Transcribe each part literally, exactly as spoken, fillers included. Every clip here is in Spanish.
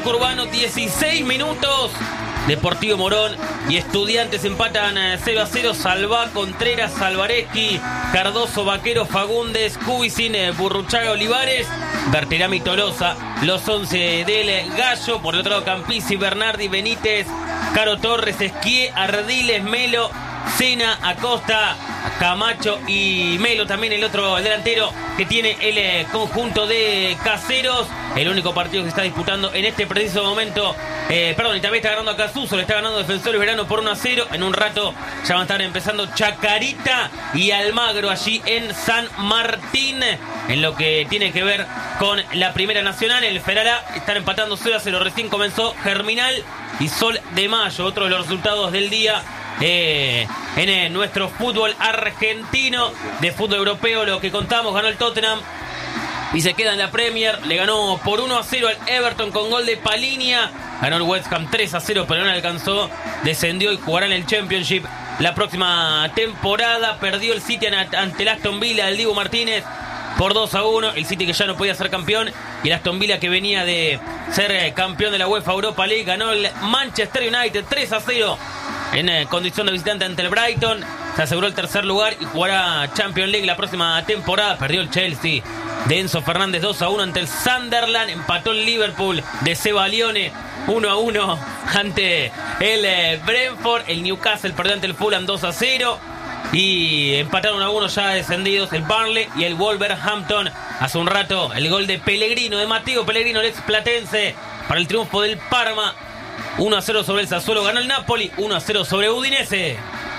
Urbano, dieciséis minutos. Deportivo Morón y Estudiantes empatan cero a cero. Salvá, Contreras, Salvareschi, Cardoso, Vaquero, Fagundes, Cubicin, Burruchaga, Olivares, Berterami, Tolosa. Los once del Gallo. Por el otro lado, Campisi, Bernardi, Benítez, Caro Torres, Esquié, Ardiles, Melo, Sena, Acosta, Camacho y Melo, también el otro delantero que tiene el eh, conjunto de Caseros. El único partido que está disputando en este preciso momento. Eh, perdón, y también está ganando a Casuso, le está ganando Defensores Verano por uno a cero. En un rato ya van a estar empezando Chacarita y Almagro allí en San Martín. En lo que tiene que ver con la Primera Nacional, el Feralá están empatando cero a cero. Recién comenzó Germinal y Sol de Mayo, otro de los resultados del día. Eh, en eh, nuestro fútbol argentino, de fútbol europeo, lo que contamos, ganó el Tottenham y se queda en la Premier. Le ganó por uno a cero al Everton con gol de Palinia. Ganó el West Ham tres a cero, pero no le alcanzó. Descendió y jugará en el Championship la próxima temporada. Perdió el City ante el Aston Villa del Dibu Martínez por dos a uno. El City que ya no podía ser campeón, y el Aston Villa que venía de ser campeón de la UEFA Europa League. Ganó el Manchester United tres a cero en eh, condición de visitante ante el Brighton. Se aseguró el tercer lugar y jugará Champions League la próxima temporada. Perdió el Chelsea de Enzo Fernández dos a uno ante el Sunderland. Empató el Liverpool de Seba Lione uno a uno ante el eh, Brentford. El Newcastle perdió ante el Fulham dos a cero. Y empataron uno a uno ya descendidos el Burnley y el Wolverhampton. Hace un rato el gol de Pellegrino, de Matteo Pellegrino, el ex platense, para el triunfo del Parma. uno a cero sobre el Sassuolo. Ganó el Napoli uno a cero sobre Udinese.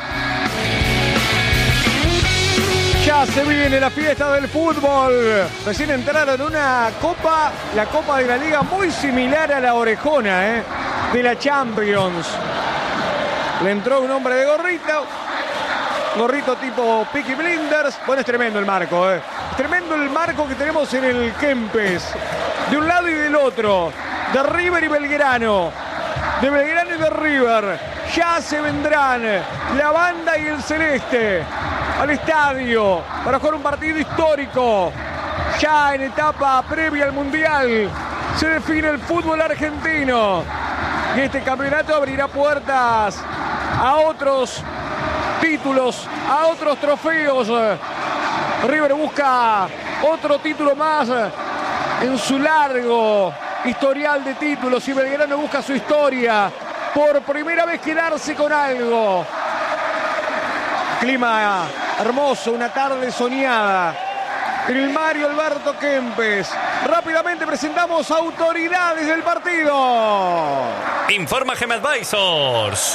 Ya se viene la fiesta del fútbol. Recién entraron una copa, la Copa de la Liga, muy similar a la orejona, ¿eh? de la Champions. Le entró un hombre de gorrito. Gorrito tipo Peaky Blinders. Bueno, es tremendo el marco, ¿eh? Es tremendo el marco que tenemos en el Kempes. De un lado y del otro. De River y Belgrano. De Belgrano y de River. Ya se vendrán la banda y el celeste al estadio para jugar un partido histórico. Ya en etapa previa al Mundial se define el fútbol argentino. Y este campeonato abrirá puertas a otros títulos, a otros trofeos. River busca otro título más en su largo historial de títulos, y Belgrano busca su historia. Por primera vez quedarse con algo. Clima hermoso, una tarde soñada en el Mario Alberto Kempes. Rápidamente presentamos autoridades del partido. Informa Gem Advisors.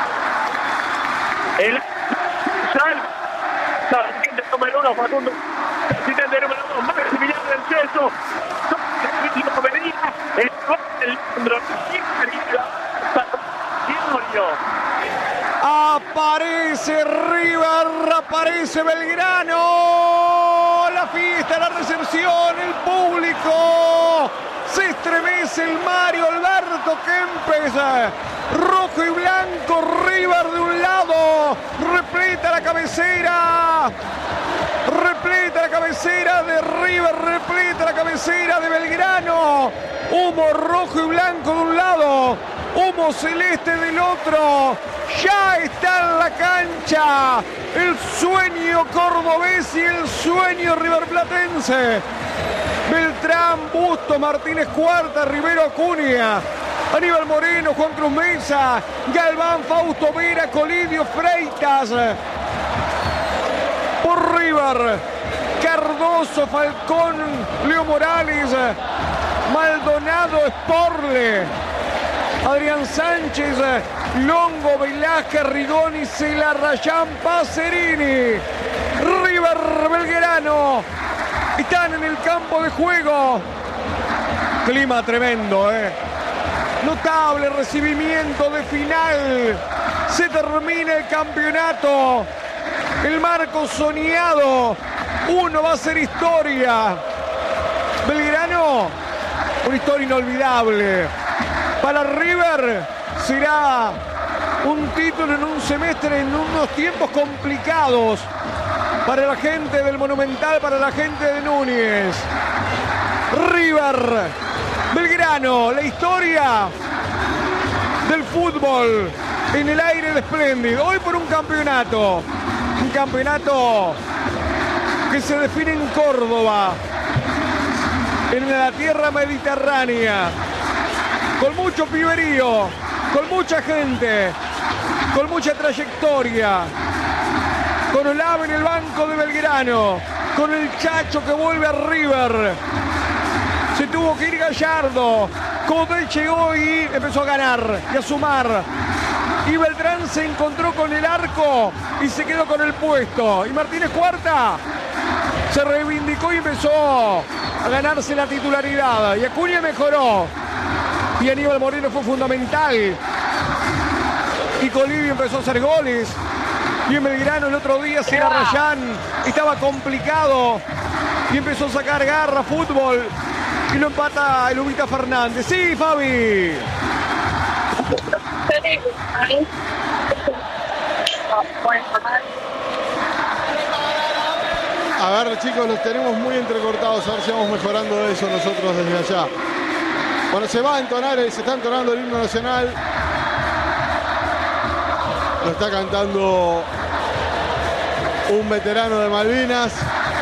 El Sal, asistente número uno, Facundo, asistente número dos, Maximiliano del Ceso, el Leandro, aparece River, aparece Belgrano, la fiesta, la recepción, el público, se estremece el Mario Alberto Kempes. Rojo y blanco, River de un lado, repleta la cabecera, repleta la cabecera de River, repleta la cabecera de Belgrano, humo rojo y blanco de un lado, humo celeste del otro. Ya está en la cancha el sueño cordobés y el sueño riverplatense. Beltrán, Busto, Martínez Cuarta, Rivero Acuña, Aníbal Moreno, Juan Cruz Mesa, Galván, Fausto Vera, Colidio, Freitas. Por River, Cardoso, Falcón, Leo Morales, Maldonado, Sporle, Adrián Sánchez, Longo, Velázquez, Rigoni, Celarrayán, Pacerini. River, Belgrano están en el campo de juego. Clima tremendo, eh. Notable recibimiento de final. Se termina el campeonato. El marco soñado. Uno va a ser historia. Belgrano, una historia inolvidable. Para River será un título en un semestre, en unos tiempos complicados. Para la gente del Monumental, para la gente de Núñez. River Belgrano, la historia del fútbol en el aire de Splendid. Hoy por un campeonato. Un campeonato que se define en Córdoba, en la tierra mediterránea, con mucho piberío, con mucha gente, con mucha trayectoria, con Olave en el banco de Belgrano, con el Chacho que vuelve a River. Se tuvo que ir Gallardo, Coudet llegó y empezó a ganar y a sumar. Y Beltrán se encontró con el arco y se quedó con el puesto. Y Martínez Cuarta se reivindicó y empezó a ganarse la titularidad. Y Acuña mejoró. Y Aníbal Moreno fue fundamental. Y Colibri empezó a hacer goles. Y en Belgrano el otro día Sera Rayán estaba complicado. Y empezó a sacar garra, fútbol. Y lo empata el Ubita Fernández. Sí, Fabi. A ver, chicos, los tenemos muy entrecortados. A ver si vamos mejorando eso nosotros desde allá. Bueno, se va a entonar, se está entonando el himno nacional. Lo está cantando un veterano de Malvinas.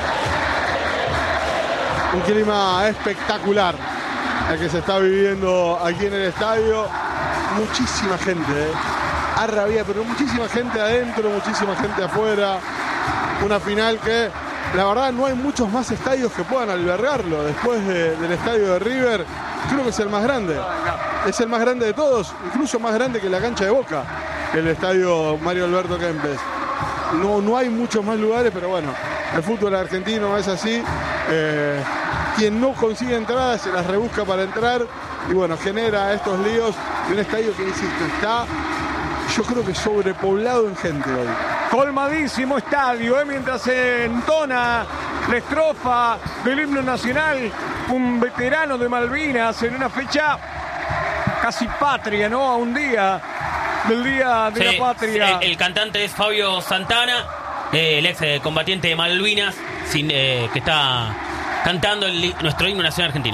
Un clima espectacular el que se está viviendo aquí en el estadio. Muchísima gente, ¿eh? A rabia, pero muchísima gente adentro, muchísima gente afuera. Una final que, la verdad, no hay muchos más estadios que puedan albergarlo. Después de, del estadio de River, creo que es el más grande. Es el más grande de todos, incluso más grande que la cancha de Boca, el estadio Mario Alberto Kempes. No, no hay muchos más lugares, pero bueno, el fútbol argentino es así. Eh, quien no consigue entradas se las rebusca para entrar y bueno, genera estos líos de un estadio que, insisto, está, yo creo que sobrepoblado en gente hoy. Colmadísimo estadio, ¿eh? Mientras se entona la estrofa del himno nacional, un veterano de Malvinas en una fecha casi patria, ¿no? A un día del Día de sí, la Patria. El, el cantante es Fabio Santana, eh, el ex eh, combatiente de Malvinas, sin, eh, que está cantando el, nuestro himno nacional argentino.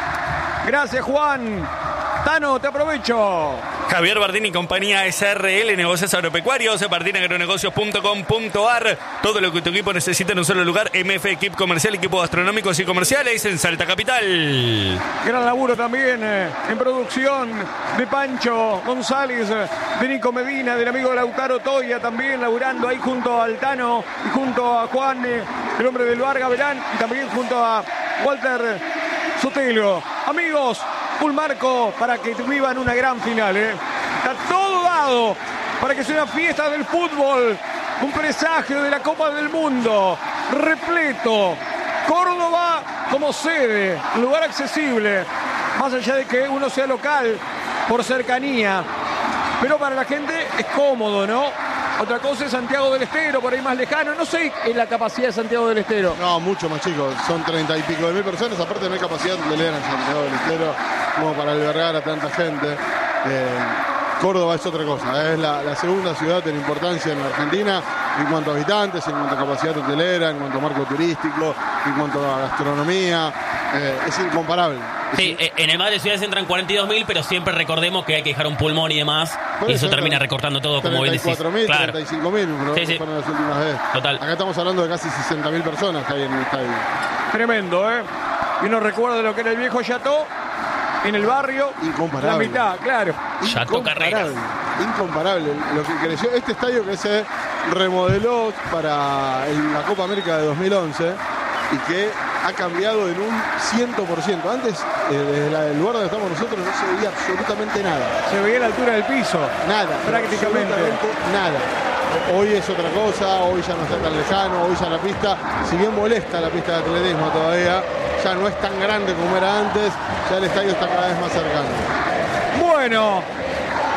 Gracias, Juan. Tano, te aprovecho. Javier Bardini y compañía S R L, negocios agropecuarios, bardini agronegocios punto com punto a r. Todo lo que tu equipo necesita en un solo lugar. M F Equip Comercial, equipos gastronómicos y comerciales en Salta Capital. Gran laburo también eh, en producción de Pancho González, eh, de Nico Medina, del amigo Lautaro Toya, también laburando ahí junto al Tano y junto a Juan, eh, el hombre del Vargas Belán, y también junto a Walter Sotelo. Amigos, un marco para que vivan una gran final, ¿eh? Está todo dado para que sea una fiesta del fútbol, un presagio de la Copa del Mundo, repleto. Córdoba como sede, lugar accesible, más allá de que uno sea local por cercanía, pero para la gente es cómodo, ¿no? Otra cosa es Santiago del Estero, por ahí más lejano. No sé en la capacidad de Santiago del Estero. No, mucho más chicos. Son treinta y pico de mil personas. Aparte no hay capacidad de leer en Santiago del Estero como para albergar a tanta gente. Eh, Córdoba es otra cosa. Es la, la segunda ciudad en importancia en la Argentina en cuanto a habitantes, en cuanto a capacidad hotelera, en cuanto a marco turístico, en cuanto a gastronomía. Eh, es incomparable. Sí, en el mar de ciudades entran cuarenta y dos mil, pero siempre recordemos que hay que dejar un pulmón y demás. Y eso termina recortando todo, como bien decís. treinta y cuatro mil, claro. treinta y cinco mil, pero sí, sí. fueron las últimas veces. Total. Acá estamos hablando de casi sesenta mil personas que hay en el estadio. Tremendo, ¿eh? Y uno recuerda lo que era el viejo Chateau en el barrio. Incomparable. La mitad, claro. Chateau Carreras. Incomparable. Lo que creció, este estadio que se remodeló para el- la Copa América de dos mil once y que ha cambiado en un cien por ciento. Antes, eh, desde la- el lugar donde estamos nosotros, no se veía absolutamente nada. Se veía la altura del piso. Nada. Prácticamente. Absolutamente nada. Hoy es otra cosa, hoy ya no está tan lejano, hoy ya la pista, si bien molesta la pista de atletismo todavía, ya no es tan grande como era antes, ya el estadio está cada vez más cercano. Bueno,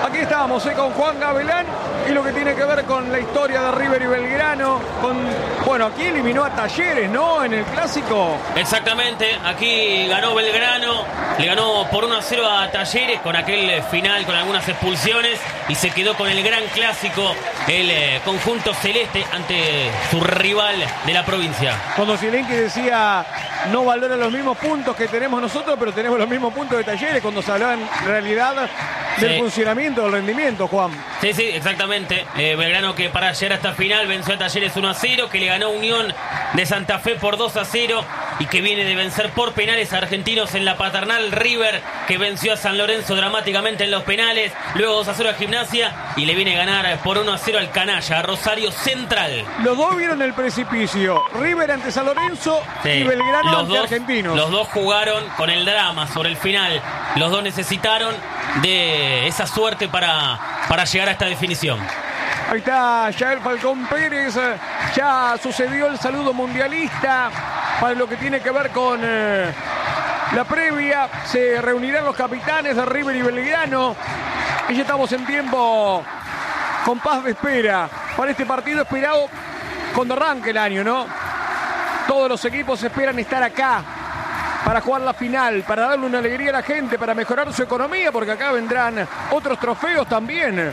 Aquí estamos, eh, con Juan Gavilán y lo que tiene que ver con la historia de River y Belgrano. Con, bueno, aquí eliminó a Talleres, ¿no? En el clásico. Exactamente, aquí ganó Belgrano, le ganó por uno a cero a Talleres con aquel final, con algunas expulsiones, y se quedó con el gran clásico, el eh, conjunto celeste ante su rival de la provincia. Cuando Zielinski decía no valora los mismos puntos que tenemos nosotros, pero tenemos los mismos puntos de Talleres, cuando se hablaba en realidad del Sí. funcionamiento, del rendimiento, Juan. Sí, sí, exactamente. Eh, Belgrano, que para llegar hasta final venció a Talleres uno a cero, que le ganó a Unión de Santa Fe por dos a cero y que viene de vencer por penales a Argentinos en la Paternal. River, que venció a San Lorenzo dramáticamente en los penales, luego dos a cero a Gimnasia, y le viene a ganar por uno a cero al Canalla, a Rosario Central. Los dos vieron el precipicio. River ante San Lorenzo Sí. y Belgrano Los ante dos- Argentinos. Los dos jugaron con el drama sobre el final. Los dos necesitaron de esa suerte para, para llegar a esta definición. Ahí está Yael Falcón Pérez. Ya sucedió el saludo mundialista para lo que tiene que ver con eh, la previa. Se reunirán los capitanes de River y Belgrano. Y ya estamos en tiempo con paz de espera para este partido esperado cuando arranque el año, ¿no? Todos los equipos esperan estar acá para jugar la final, para darle una alegría a la gente, para mejorar su economía, porque acá vendrán otros trofeos también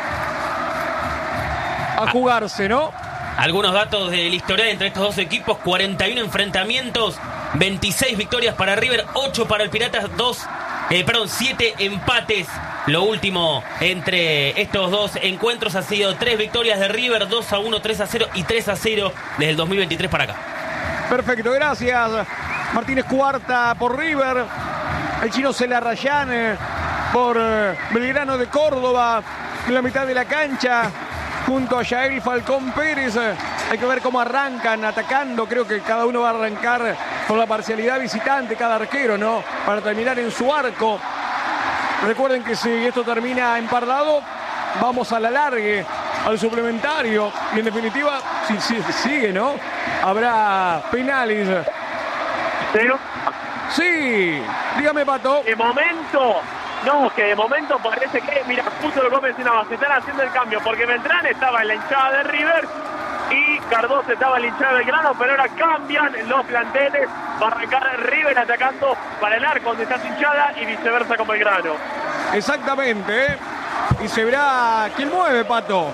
a jugarse, ¿no? Algunos datos del historial entre estos dos equipos: cuarenta y uno enfrentamientos, veintiséis victorias para River, ocho para el Piratas, dos, eh, perdón, siete empates. Lo último entre estos dos encuentros ha sido tres victorias de River, dos a uno, tres a cero y tres a cero desde el dos mil veintitrés para acá. Perfecto, gracias. Martínez Cuarta por River, el chino Celarrayán eh, por eh, Belgrano de Córdoba, en la mitad de la cancha, junto a Yael Falcón Pérez. Eh, hay que ver cómo arrancan atacando. Creo que cada uno va a arrancar con la parcialidad visitante, cada arquero, ¿no? Para terminar en su arco. Recuerden que si esto termina empardado, vamos a la largue, al suplementario. Y en definitiva, si, si sigue, ¿no? Habrá penales. ¿Cero? Sí, dígame, Pato. De momento, no, que de momento parece que, mira, justo lo que mencionabas, se están haciendo el cambio, porque Beltrán estaba en la hinchada de River y Cardoso estaba en la hinchada de Belgrano, pero ahora cambian los planteles, va a arrancar River atacando para el arco donde está su hinchada y viceversa con Belgrano. Exactamente, ¿eh? Y se verá quién mueve, Pato.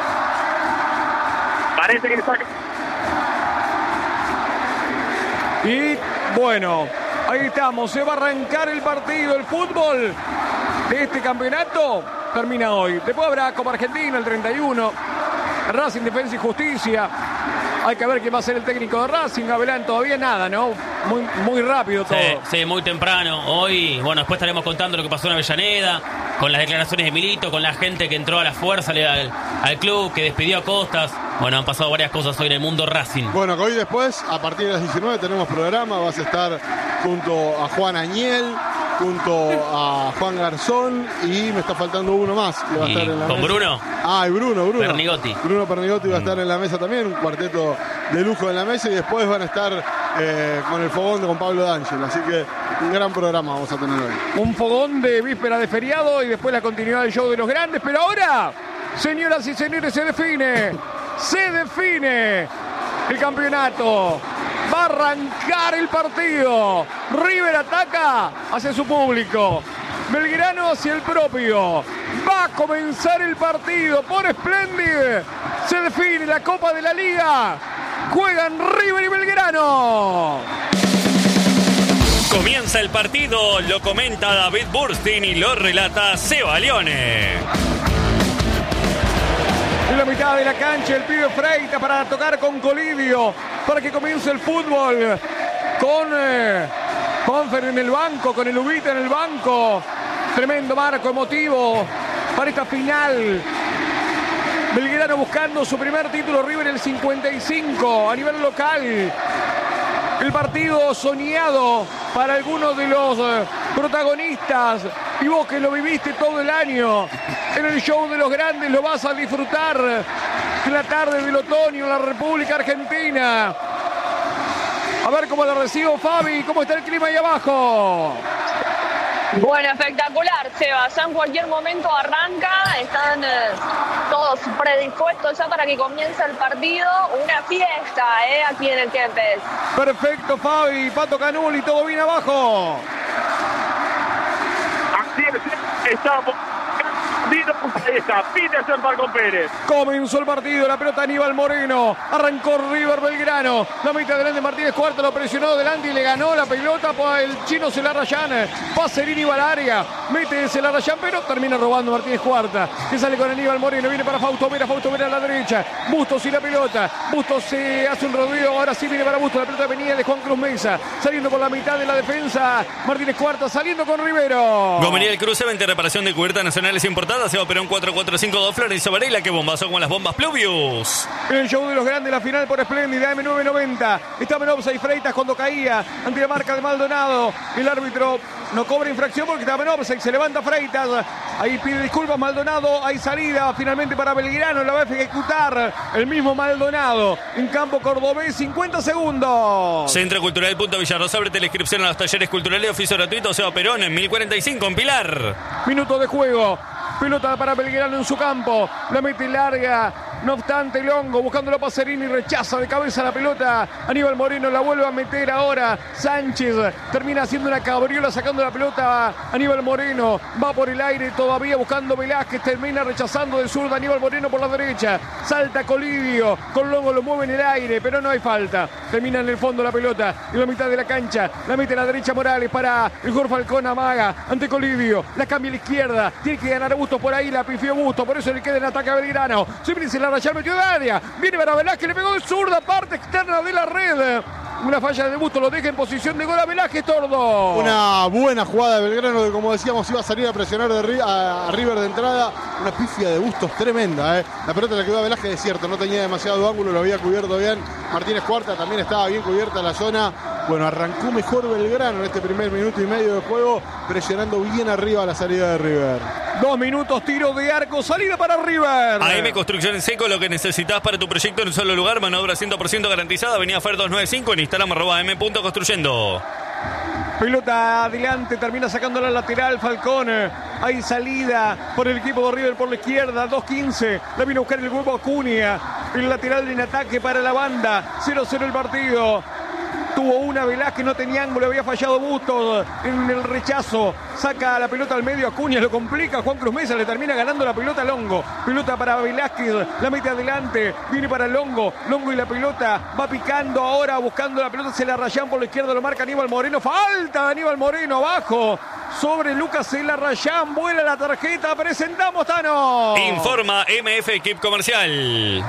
Parece que saca. Y bueno, ahí estamos, se va a arrancar el partido, el fútbol de este campeonato termina hoy. Después habrá Copa Argentina el treinta y uno, Racing, Defensa y Justicia. Hay que ver quién va a ser el técnico de Racing. Gavilán, todavía nada, ¿no? Muy, muy rápido todo. Sí, sí, muy temprano. Hoy, bueno, después estaremos contando lo que pasó en Avellaneda, con las declaraciones de Milito, con la gente que entró a la fuerza al, al club, que despidió a Costas. Bueno, han pasado varias cosas hoy en el mundo Racing. Bueno, que hoy después, a partir de las diecinueve, tenemos programa. Vas a estar junto a Juan Añel, junto a Juan Garzón, y me está faltando uno más. Que va a Y estar en la con mesa. Bruno. Ah, y Bruno, Bruno. Pernigotti. Bruno Pernigotti va a estar en la mesa también, un cuarteto de lujo en la mesa, y después van a estar eh, con el fogón de con Pablo D'Angelo. Así que un gran programa vamos a tener hoy. Un fogón de víspera de feriado y después la continuidad del show de los grandes. Pero ahora, señoras y señores, se define. Se define el campeonato. Va a arrancar el partido. River ataca hacia su público. Belgrano hacia el propio. Va a comenzar el partido por Splendid. Se define la Copa de la Liga. Juegan River y Belgrano. Comienza el partido, lo comenta David Burstein y lo relata Seba Leone. En la mitad de la cancha el pibe Freita para tocar con Colidio para que comience el fútbol con eh, Confer en el banco, con el Ubita en el banco. Tremendo marco emotivo para esta final. Belgrano buscando su primer título, River el cincuenta y cinco a nivel local. El partido soñado para algunos de los eh, protagonistas, y vos que lo viviste todo el año en el show de los grandes, lo vas a disfrutar en la tarde del otoño en la República Argentina. A ver cómo lo recibo, Fabi, cómo está el clima ahí abajo. Bueno, espectacular. Seba, ya en cualquier momento arranca, están eh, todos predispuestos ya para que comience el partido. Una fiesta, ¿eh? Aquí en el Kempes. Perfecto, Fabi, Pato Canuli, todo bien abajo. Así es, estamos. Ahí está, Peterson Falcón Pérez. Comenzó el partido, la pelota Aníbal Moreno. Arrancó River Belgrano. La mitad delante Martínez Cuarta, lo presionó delante y le ganó la pelota por el chino Celarrayán. Pacerini va al área, mete Celarrayán, pero termina robando Martínez Cuarta, que sale con Aníbal Moreno. Viene para Fausto Vera, Fausto Vera a la derecha. Bustos y la pelota. Bustos se hace un rodeo, ahora sí viene para Bustos. La pelota venía de Juan Cruz Mesa, saliendo por la mitad de la defensa. Martínez Cuarta saliendo con Rivero. Gomería el cruce, veinte reparación de cubiertas nacionales importadas. Se va a operar un cuatro cuatro cinco dos Florencio Varela, que bombazo con las bombas Pluvius. El show de los grandes, la final por Espléndida, M nueve noventa. Estaba en offside Freitas cuando caía ante la marca de Maldonado. El árbitro no cobra infracción porque estaba en offside. Se levanta Freitas. Ahí pide disculpas Maldonado. Hay salida finalmente para Belgrano. La va a ejecutar el mismo Maldonado en campo cordobés. cincuenta segundos. Centro Cultural Punto Villarrosa. Abrete la inscripción a los talleres culturales. Oficio gratuito. Seba Perón en mil cuarenta y cinco en Pilar. Minuto de juego. Pelota para Belgrano en su campo. La mete larga. No obstante, Longo buscando a Pacerini, rechaza de cabeza la pelota. Aníbal Moreno la vuelve a meter ahora. Sánchez termina haciendo una cabriola sacando la pelota. Aníbal Moreno va por el aire todavía buscando Velázquez. Termina rechazando de zurda Aníbal Moreno por la derecha. Salta Colidio. Con Longo lo mueve en el aire, pero no hay falta. Termina en el fondo la pelota. En la mitad de la cancha. La mete a la derecha Morales para el jugador Falcón. Amaga ante Colidio. La cambia a la izquierda. Tiene que ganar a Bustos por ahí. La pifió Bustos. Por eso le queda en ataque a Belgrano. Siempre se la Rayán metió de área. Viene para Velázquez, le pegó de zurda, parte externa de la red. Una falla de Bustos, lo deja en posición de gol a Velázquez, Tordo. Una buena jugada de Belgrano que, como decíamos, iba a salir a presionar de a River de entrada. Una pifia de Bustos tremenda, ¿eh? La pelota le quedó a Velázquez, es cierto, no tenía demasiado ángulo, lo había cubierto bien. Martínez Cuarta también estaba bien cubierta la zona. Bueno, arrancó mejor Belgrano en este primer minuto y medio de juego, presionando bien arriba a la salida de River. Dos minutos, tiro de arco, salida para River. A M Construcción en Seco, lo que necesitas para tu proyecto en un solo lugar. Mano de obra cien por ciento garantizada. Avenida Fer doscientos noventa y cinco en Instagram arroba m punto construyendo. Pelota adelante, termina sacando la lateral Falcón. Hay salida por el equipo de River por la izquierda, dos quince. La vino a buscar el grupo Acuña. El lateral en ataque para la banda. cero cero el partido. Tuvo una Velázquez, no tenía ángulo, había fallado Bustos en el rechazo. Saca la pelota al medio, Acuña lo complica. Juan Cruz Mesa le termina ganando la pelota a Longo. Pelota para Velázquez, la mete adelante. Viene para Longo. Longo y la pelota va picando ahora, buscando la pelota. Se la Rayan por la izquierda, lo marca Aníbal Moreno. Falta de Aníbal Moreno abajo. Sobre Lucas Celarrayán, vuela la tarjeta. Presentamos, Tano. Informa M F Equip Comercial.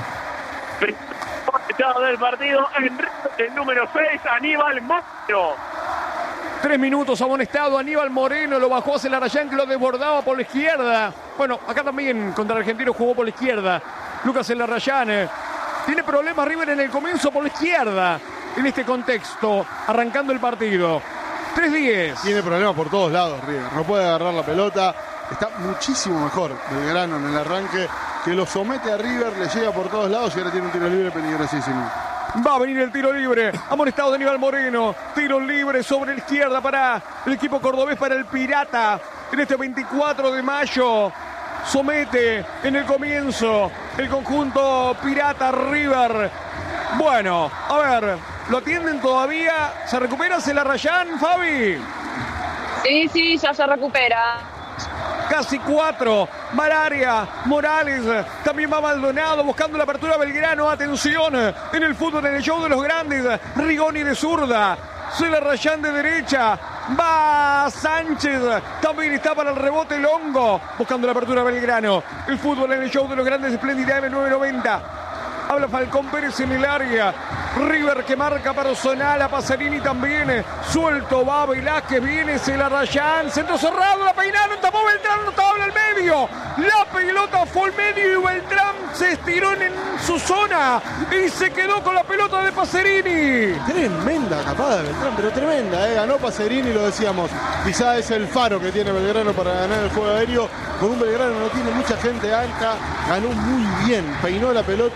Del partido en el número seis, Aníbal Moreno. Tres minutos amonestado Aníbal Moreno, lo bajó a Celarrayán que lo desbordaba por la izquierda. Bueno, acá también contra el Argentino jugó por la izquierda. Lucas Celarrayán eh, tiene problemas River en el comienzo por la izquierda. En este contexto, arrancando el partido. tres diez. Tiene problemas por todos lados River, no puede agarrar la pelota. Está muchísimo mejor Belgrano en el arranque, que lo somete a River, le llega por todos lados y ahora tiene un tiro libre peligrosísimo. Va a venir el tiro libre, amonestado de Aníbal Moreno. Tiro libre sobre la izquierda para el equipo cordobés, para el Pirata. En este veinticuatro de mayo somete en el comienzo el conjunto Pirata River. Bueno, a ver, ¿lo atienden todavía? ¿Se recupera Celarrayán, Fabi? Sí, sí, ya se recupera. Casi cuatro, Malaria, Morales, también va Maldonado buscando la apertura Belgrano, atención, en el fútbol, en el show de los grandes, Rigoni de zurda, Celarrayán de derecha, va Sánchez, también está para el rebote Longo, buscando la apertura Belgrano, el fútbol en el show de los grandes, Espléndida M nueve noventa. Habla Falcón Pérez en el área. River que marca personal a Pacerini también. Suelto va Velázquez, viene Celarrayán. Centro cerrado, la peinaron, tapó Beltrán, no estaba en el medio. La pelota fue al medio y Beltrán se estiró en su zona y se quedó con la pelota de Pacerini. Tremenda tapada de Beltrán, pero tremenda, ¿eh? Ganó Pacerini, lo decíamos. Quizá es el faro que tiene Belgrano para ganar el juego aéreo. Con un Belgrano no tiene mucha gente alta. Ganó muy bien, peinó la pelota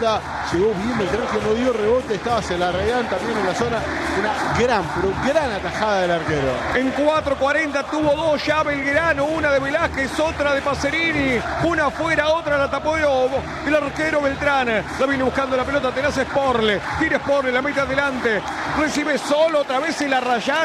Llegó bien Beltrán, que no dio rebote, estaba Celarayán también en la zona. Una gran, pero gran atajada del arquero. En cuatro cuarenta tuvo dos ya Belgrano, una de Velázquez, otra de Pacerini, una afuera, otra la tapó el arquero Beltrán. La viene buscando la pelota, te la hace Sporle, tira Sporle, la mete adelante, recibe solo otra vez el Arrayán.